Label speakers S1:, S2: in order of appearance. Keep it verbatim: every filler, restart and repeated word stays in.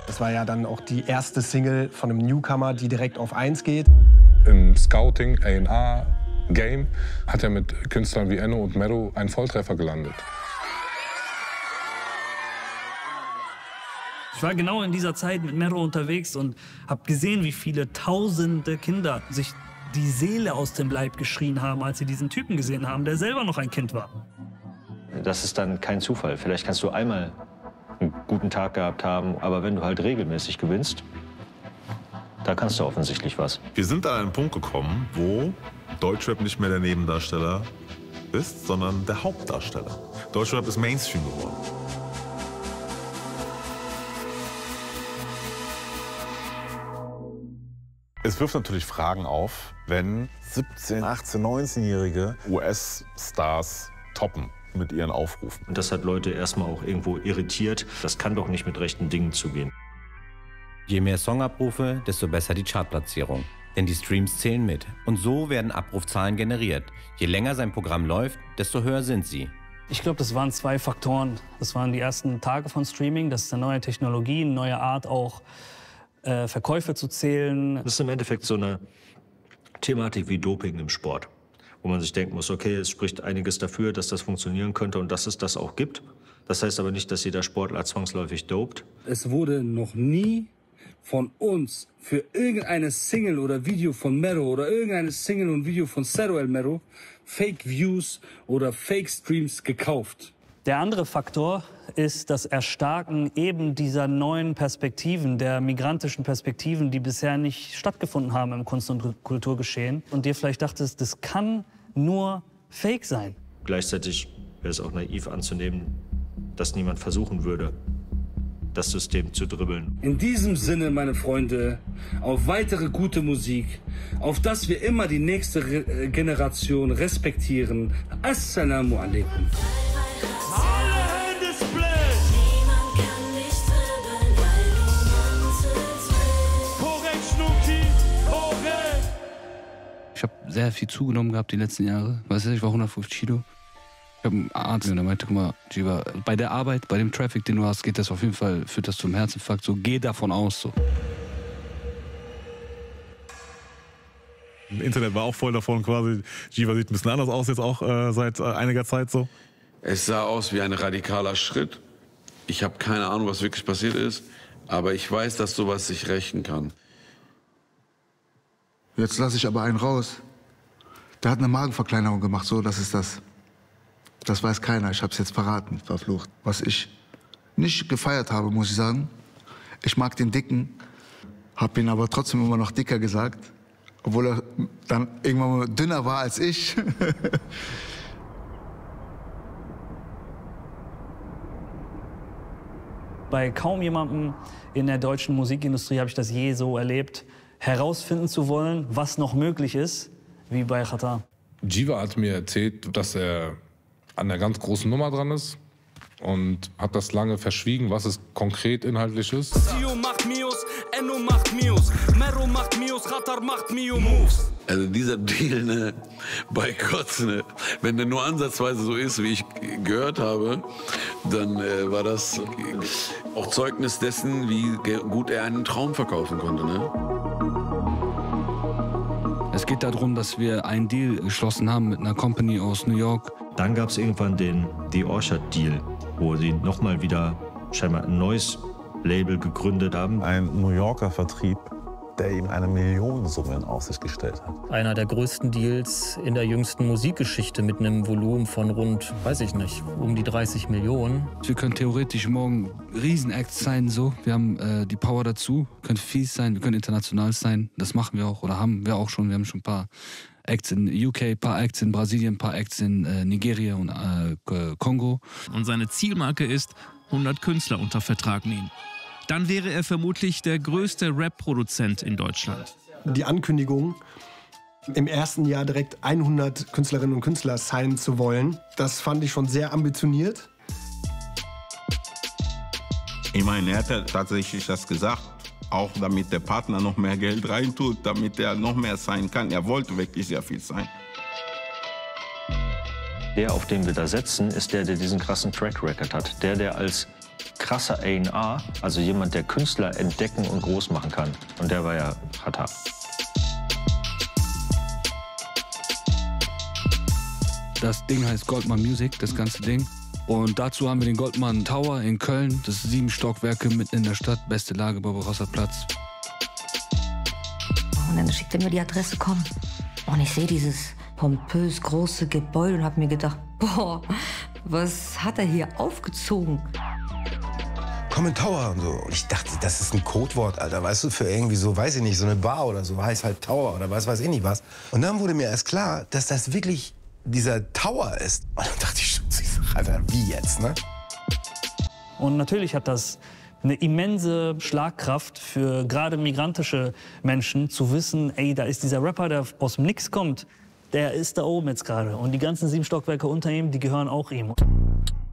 S1: Das war ja dann auch die erste Single von einem Newcomer, die direkt auf eins geht.
S2: Im Scouting, A und R, Game hat er mit Künstlern wie Enno und Mero einen Volltreffer gelandet.
S3: Ich war genau in dieser Zeit mit Mero unterwegs und habe gesehen, wie viele tausende Kinder sich die Seele aus dem Leib geschrien haben, als sie diesen Typen gesehen haben, der selber noch ein Kind war.
S4: Das ist dann kein Zufall. Vielleicht kannst du einmal einen guten Tag gehabt haben, aber wenn du halt regelmäßig gewinnst, da kannst du offensichtlich was.
S5: Wir sind an einen Punkt gekommen, wo Deutschrap nicht mehr der Nebendarsteller ist, sondern der Hauptdarsteller. Deutschrap ist Mainstream geworden. Es wirft natürlich Fragen auf, wenn siebzehn-, achtzehn-, neunzehnjährige U S-Stars toppen mit ihren Aufrufen.
S4: Und das hat Leute erstmal auch irgendwo irritiert. Das kann doch nicht mit rechten Dingen zugehen.
S6: Je mehr Songabrufe, desto besser die Chartplatzierung. Denn die Streams zählen mit. Und so werden Abrufzahlen generiert. Je länger sein Programm läuft, desto höher sind sie.
S3: Ich glaube, das waren zwei Faktoren. Das waren die ersten Tage von Streaming. Das ist eine neue Technologie, eine neue Art auch, äh, Verkäufe zu zählen.
S4: Das ist im Endeffekt so eine Thematik wie Doping im Sport, wo man sich denken muss, okay, es spricht einiges dafür, dass das funktionieren könnte und dass es das auch gibt. Das heißt aber nicht, dass jeder Sportler zwangsläufig dopt.
S7: Es wurde noch nie von uns für irgendeine Single oder Video von Mero oder irgendeine Single und Video von Cero El Mero Fake Views oder Fake Streams gekauft.
S3: Der andere Faktor ist das Erstarken eben dieser neuen Perspektiven, der migrantischen Perspektiven, die bisher nicht stattgefunden haben im Kunst- und Kulturgeschehen. Und dir vielleicht dachtest, das kann nur Fake sein.
S4: Gleichzeitig wäre es auch naiv anzunehmen, dass niemand versuchen würde, das System zu dribbeln.
S7: In diesem Sinne, meine Freunde, auf weitere gute Musik, auf dass wir immer die nächste Re Generation respektieren. Assalamu alaikum.
S8: Ich habe sehr viel zugenommen gehabt die letzten Jahre. Weißt du, ich war hundertfünfzig Kilo. Ich habe einen Arzt und der meinte, guck mal, Jiva, bei der Arbeit, bei dem Traffic, den du hast, geht das auf jeden Fall, führt das zum Herzinfarkt. So, geh davon aus. So.
S5: Im Internet war auch voll davon quasi, Jiva sieht ein bisschen anders aus jetzt auch äh, seit äh, einiger Zeit so.
S9: Es sah aus wie ein radikaler Schritt. Ich habe keine Ahnung, was wirklich passiert ist, aber ich weiß, dass sowas sich rächen kann.
S10: Jetzt lasse ich aber einen raus. Der hat eine Magenverkleinerung gemacht, so, das ist das. Das weiß keiner, ich habe es jetzt verraten, verflucht. Was ich nicht gefeiert habe, muss ich sagen, ich mag den Dicken, habe ihn aber trotzdem immer noch dicker gesagt, obwohl er dann irgendwann mal dünner war als ich.
S3: Bei kaum jemandem in der deutschen Musikindustrie habe ich das je so erlebt, herausfinden zu wollen, was noch möglich ist, wie bei Xatar.
S2: Jiva hat mir erzählt, dass er an einer ganz großen Nummer dran ist und hat das lange verschwiegen, was es konkret inhaltlich ist.
S11: Sio macht Mios, Enno macht Mios, Mero macht Mios, Xatar macht Mio Moves.
S9: Also dieser Deal, ne, bei Gott, ne, wenn der nur ansatzweise so ist, wie ich gehört habe, dann äh, war das auch Zeugnis dessen, wie gut er einen Traum verkaufen konnte, ne?
S8: Es geht darum, dass wir einen Deal geschlossen haben mit einer Company aus New York.
S4: Dann gab es irgendwann den The Orchard-Deal, wo sie nochmal wieder scheinbar ein neues Label gegründet haben.
S5: Ein New Yorker Vertrieb, der ihm eine Millionensumme in Aussicht gestellt hat.
S12: Einer der größten Deals in der jüngsten Musikgeschichte mit einem Volumen von rund, weiß ich nicht, um die dreißig Millionen.
S8: Wir können theoretisch morgen Riesenacts sein, so. Wir haben äh, die Power dazu, können fies sein, wir können international sein. Das machen wir auch oder haben wir auch schon. Wir haben schon ein paar Acts in U K, ein paar Acts in Brasilien, ein paar Acts in äh, Nigeria und äh, Kongo.
S13: Und seine Zielmarke ist, hundert Künstler unter Vertrag nehmen. Dann wäre er vermutlich der größte Rap-Produzent in Deutschland.
S1: Die Ankündigung, im ersten Jahr direkt hundert Künstlerinnen und Künstler signen zu wollen, das fand ich schon sehr ambitioniert.
S14: Ich meine, er hat ja tatsächlich das gesagt, auch damit der Partner noch mehr Geld reintut, damit er noch mehr sein kann. Er wollte wirklich sehr viel sein.
S4: Der, auf den wir da setzen, ist der, der diesen krassen Track Record hat. Der, der als krasser A und R, also jemand, der Künstler entdecken und groß machen kann. Und der war ja Xatar.
S8: Das Ding heißt Goldman Music, das ganze Ding. Und dazu haben wir den Goldman Tower in Köln. Das ist sieben Stockwerke mitten in der Stadt. Beste Lage, Barbarossa Platz.
S15: Und dann schickt er mir die Adresse, komm. Und ich sehe dieses pompös große Gebäude und habe mir gedacht, boah, was hat er hier aufgezogen?
S16: Common Tower und so. Und ich dachte, das ist ein Codewort, Alter, weißt du, für irgendwie so, weiß ich nicht, so eine Bar oder so, heißt halt Tower oder was weiß ich nicht was. Und dann wurde mir erst klar, dass das wirklich dieser Tower ist. Und dann dachte ich schon, Alter, wie jetzt, ne?
S3: Und natürlich hat das eine immense Schlagkraft für gerade migrantische Menschen, zu wissen, ey, da ist dieser Rapper, der aus dem Nix kommt, der ist da oben jetzt gerade. Und die ganzen sieben Stockwerke unter ihm, die gehören auch ihm.